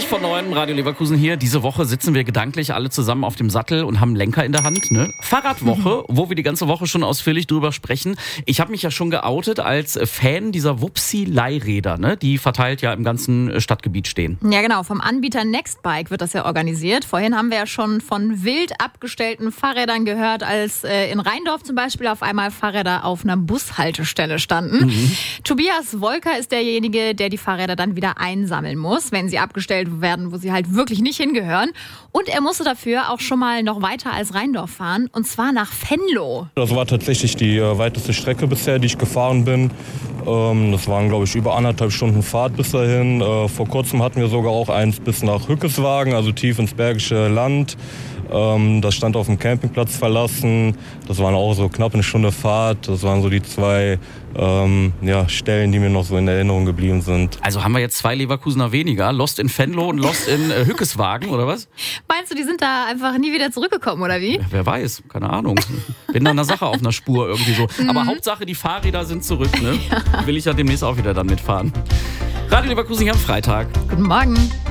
von 9, Radio Leverkusen hier. Diese Woche sitzen wir gedanklich alle zusammen auf dem Sattel und haben einen Lenker in der Hand. Ne? Fahrradwoche, wo wir die ganze Woche schon ausführlich drüber sprechen. Ich habe mich ja schon geoutet als Fan dieser Wupsi-Leihräder, ne? Die verteilt ja im ganzen Stadtgebiet stehen. Ja genau, vom Anbieter Nextbike wird das ja organisiert. Vorhin haben wir ja schon von wild abgestellten Fahrrädern gehört, als in Rheindorf zum Beispiel auf einmal Fahrräder auf einer Bushaltestelle standen. Tobias Wolker ist derjenige, der die Fahrräder dann wieder einsammeln muss, wenn sie abgestellt werden, wo sie halt wirklich nicht hingehören. Und er musste dafür auch schon mal noch weiter als Rheindorf fahren, und zwar nach Venlo. Das war tatsächlich die weiteste Strecke bisher, die ich gefahren bin. Das waren, glaube ich, über 1,5 Stunden Fahrt bis dahin. Vor kurzem hatten wir sogar auch eins bis nach Hückeswagen, also tief ins Bergische Land. Das stand auf dem Campingplatz verlassen. Das waren auch so knapp eine Stunde Fahrt. Das waren so die zwei Stellen, die mir noch so in Erinnerung geblieben sind. Also haben wir jetzt 2 Leverkusener weniger. Lost in Venlo und Lost in Hückeswagen, oder was? Meinst du, die sind da einfach nie wieder zurückgekommen, oder wie? Ja, wer weiß, keine Ahnung. Bin da einer Sache auf einer Spur irgendwie so. Aber Hauptsache, die Fahrräder sind zurück. Ne? Will ich ja demnächst auch wieder dann mitfahren. Radio Leverkusen hier am Freitag. Guten Morgen.